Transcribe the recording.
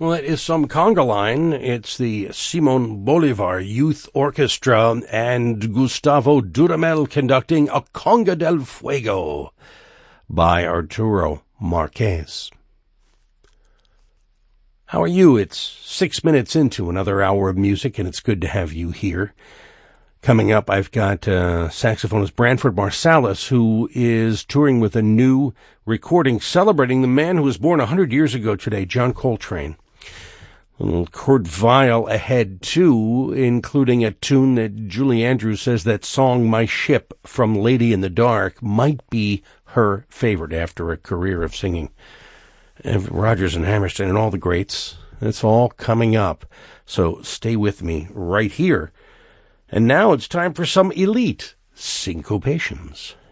Well, it is some conga line. It's the Simon Bolivar Youth Orchestra and Gustavo Dudamel conducting A Conga del Fuego by Arturo Marquez. How are you? It's 6 minutes into another hour of music, and it's good to have you here. Coming up, I've got saxophonist Branford Marsalis, who is touring with a new recording celebrating the man who was born 100 years ago today, John Coltrane. A little Kurt Weill ahead, too, including a tune that Julie Andrews says that song, My Ship, from Lady in the Dark, might be her favorite after a career of singing. Rodgers and Hammerstein and all the greats. It's all coming up. So stay with me right here. And now it's time for some elite syncopations.